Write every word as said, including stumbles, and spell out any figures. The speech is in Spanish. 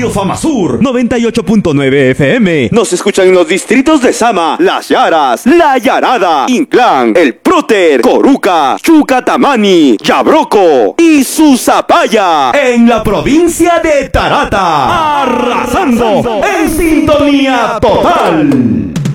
Radio Famasur noventa y ocho punto nueve F M. Nos escuchan en los distritos de Sama, Las Yaras, La Yarada, Inclán, El Próter, Coruca, Chucatamani, Yabroco y Susapaya. En la provincia de Tarata, arrasando en sintonía total.